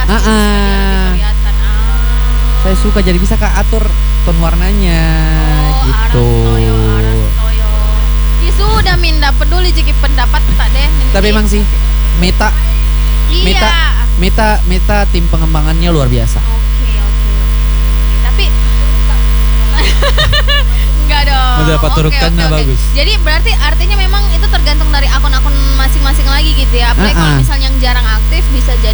Lebih kelihatan. Saya suka jadi bisa Kak atur tone warnanya gitu. Aras toyo. Ya sudah minda peduli jiki pendapat tak deh. Tapi emang sih Meta tim pengembangannya luar biasa. Oke. Tapi enggak dong. Mendapat turukan bagus. Jadi berarti artinya memang itu tergantung dari akun-akun masing-masing lagi gitu ya. Apalagi kalau misalnya yang jarang aktif bisa jadi